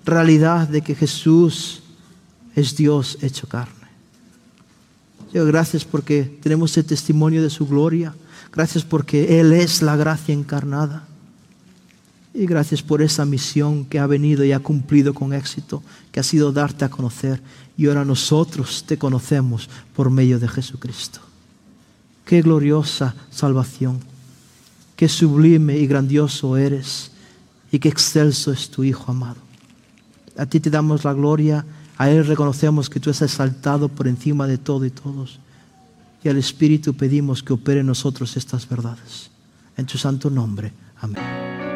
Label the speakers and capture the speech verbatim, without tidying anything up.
Speaker 1: realidad de que Jesús es Dios hecho carne. Señor, gracias porque tenemos el testimonio de su gloria. Gracias porque Él es la gracia encarnada. Y gracias por esa misión que ha venido y ha cumplido con éxito, que ha sido darte a conocer. Y ahora nosotros te conocemos por medio de Jesucristo. Qué gloriosa salvación. Qué sublime y grandioso eres. Y qué excelso es tu Hijo amado. A ti te damos la gloria. A Él reconocemos que tú estás exaltado por encima de todo y todos. Y al Espíritu pedimos que opere en nosotros estas verdades. En tu santo nombre. Amén.